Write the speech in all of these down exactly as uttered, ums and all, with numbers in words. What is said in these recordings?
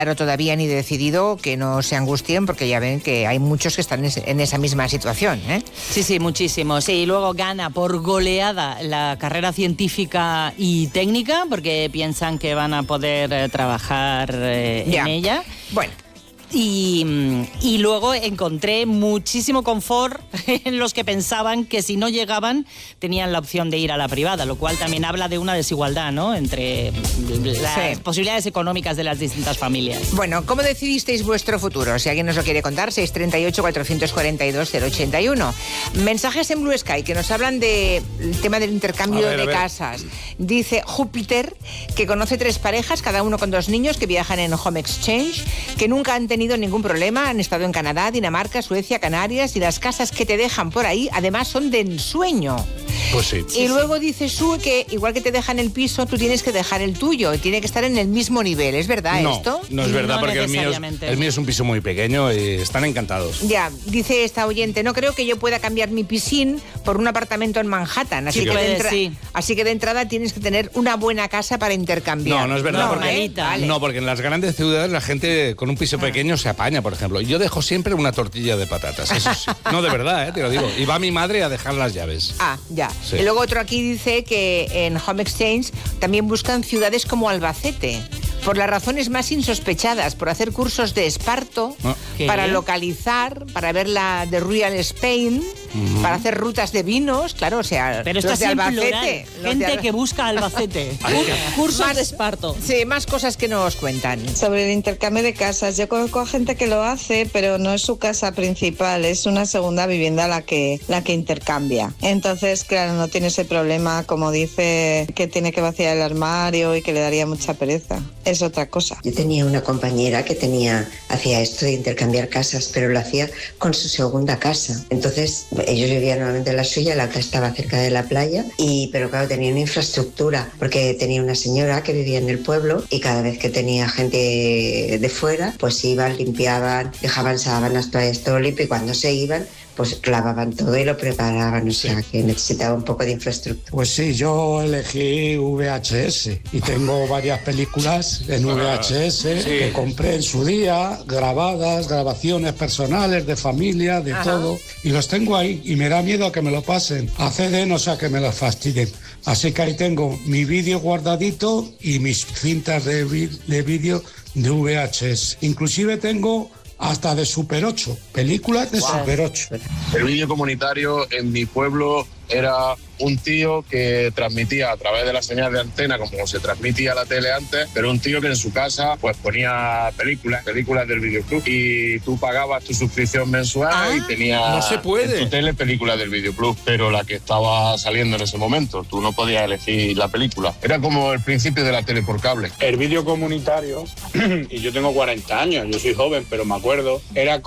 Pero todavía ni decidido, que no se angustien, porque ya ven que hay muchos que están en esa misma situación, ¿eh? Sí, sí, muchísimo. Sí, y luego gana por goleada la carrera científica y técnica, porque piensan que van a poder eh, trabajar eh, en ella. Bueno. Y, y luego encontré muchísimo confort en los que pensaban que si no llegaban tenían la opción de ir a la privada, lo cual también habla de una desigualdad, ¿no?, entre las sí. posibilidades económicas de las distintas familias. Bueno, ¿cómo decidisteis vuestro futuro? Si alguien nos lo quiere contar, seis tres ocho, cuatro cuatro dos, cero ocho uno. Mensajes en Blue Sky que nos hablan del tema del intercambio ver, de casas. Dice Júpiter que conoce tres parejas, cada uno con dos niños, que viajan en Home Exchange, que nunca han tenido ningún problema, han estado en Canadá, Dinamarca, Suecia, Canarias, y las casas que te dejan por ahí además son de ensueño. Pues sí. Y sí, luego sí. dice Sue que igual que te dejan el piso, tú tienes que dejar el tuyo, tiene que estar en el mismo nivel. ¿Es verdad no, esto? No, es verdad, no porque el mío, es, el mío es un piso muy pequeño y están encantados. Ya, dice esta oyente, no creo que yo pueda cambiar mi piscín por un apartamento en Manhattan, así, sí, que, puede, de entra- sí. así que de entrada tienes que tener una buena casa para intercambiar. No, no es verdad, no, porque, ¿eh? vale. no, porque en las grandes ciudades la gente con un piso ah. pequeño se apaña, por ejemplo. Yo dejo siempre una tortilla de patatas, eso sí. No, de verdad, ¿eh? Te lo digo. Y va mi madre a dejar las llaves. Ah, ya. Sí. Y luego otro aquí dice que en Home Exchange también buscan ciudades como Albacete, por las razones más insospechadas, por hacer cursos de esparto, ¿Ah? para localizar, para ver la de Real Spain, uh-huh. para hacer rutas de vinos, claro, o sea, pero los está de Albacete. Gente de Al... que busca Albacete. Cursos más, de esparto. Sí, más cosas que nos cuentan. Sobre el intercambio de casas, yo conozco a gente que lo hace, pero no es su casa principal, es una segunda vivienda la que, la que intercambia. Entonces, claro, no tiene ese problema, como dice, que tiene que vaciar el armario y que le daría mucha pereza. Es otra cosa. Yo tenía una compañera que tenía, hacía esto de intercambiar casas, pero lo hacía con su segunda casa. Entonces, ellos vivían normalmente en la suya, la otra estaba cerca de la playa, y pero claro, tenía una infraestructura, porque tenía una señora que vivía en el pueblo y cada vez que tenía gente de fuera, pues iban, limpiaban, dejaban sábanas, toallas, todo limpio, y cuando se iban, pues lavaban todo y lo preparaban, o sea que necesitaba un poco de infraestructura. Pues sí, yo elegí V H S y tengo varias películas en V H S sí. que compré en su día, grabadas, grabaciones personales, de familia, de Ajá. todo, y los tengo ahí y me da miedo a que me lo pasen a C D, no sea que me los fastidien. Así que ahí tengo mi vídeo guardadito y mis cintas de, vi- de vídeo de V H S. Inclusive tengo hasta de Super ocho, películas de wow. Super ocho. El vídeo comunitario en mi pueblo era un tío que transmitía a través de la señal de antena, como se transmitía la tele antes, pero un tío que en su casa pues ponía películas, películas del videoclub, y tú pagabas tu suscripción mensual ah, y tenías no se puede. en tu tele películas del videoclub, pero la que estaba saliendo en ese momento, tú no podías elegir la película. Era como el principio de la tele por cable. El vídeo comunitario, y yo tengo cuarenta años, yo soy joven, pero me acuerdo, era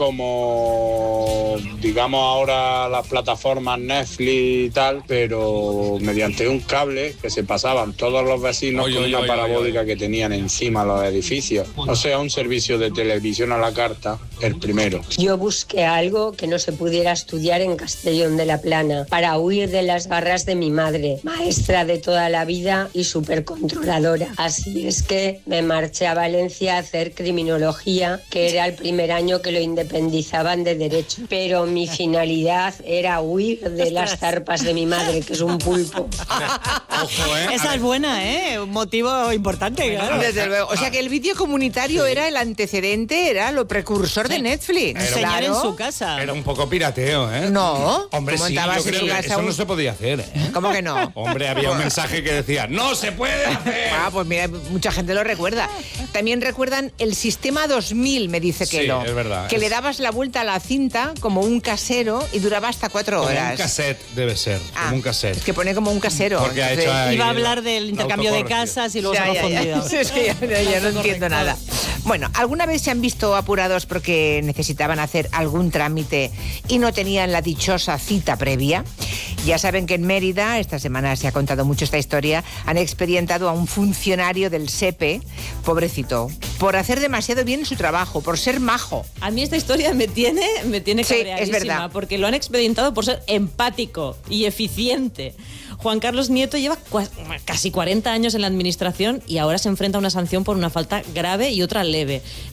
como, digamos ahora las plataformas Netflix y tal, pero mediante un cable que se pasaban todos los vecinos oye, con oye, una oye, parabólica oye, oye. que tenían encima los edificios. O sea, un servicio de televisión a la carta, el primero. Yo busqué algo que no se pudiera estudiar en Castellón de la Plana para huir de las garras de mi madre, maestra de toda la vida y supercontroladora. Así es que me marché a Valencia a hacer criminología, que era el primer año que lo independizaban de derecho. Pero mi finalidad era huir de las zarpas de mi madre, que es un pulpo. Ojo, ¿eh? Esa es buena, ¿eh? Un motivo importante, claro. Desde luego. O sea que el vídeo comunitario sí. era el antecedente, era lo precursor sí. de Netflix. Enseñar claro. en su casa. Era un poco pirateo, ¿eh? No. Hombre, sí, yo creo que eso un... no se podía hacer, ¿eh? ¿Cómo que no? Hombre, había un mensaje que decía, ¡no se puede hacer! Ah, pues mira, mucha gente lo recuerda. También recuerdan el sistema dos mil, me dice Kelo. Sí, es verdad. Que es... le dabas la vuelta a la cinta como un casero y duraba hasta cuatro como horas. Como un cassette, debe ser. Ah, como un cassette. Es que pone como un casero. Porque ha hecho ahí iba a hablar del intercambio de casas y luego ya, se ha confundido. Ya, ya. Es que ya, ya, ya no entiendo nada. Bueno, ¿alguna vez se han visto apurados porque necesitaban hacer algún trámite y no tenían la dichosa cita previa? Ya saben que en Mérida, esta semana se ha contado mucho esta historia, han expedientado a un funcionario del S E P E, pobrecito, por hacer demasiado bien su trabajo, por ser majo. A mí esta historia me tiene, me tiene sí, cabreadísima, es verdad. porque lo han expedientado por ser empático y eficiente. Juan Carlos Nieto lleva cua- casi cuarenta años en la administración y ahora se enfrenta a una sanción por una falta grave y otra leve.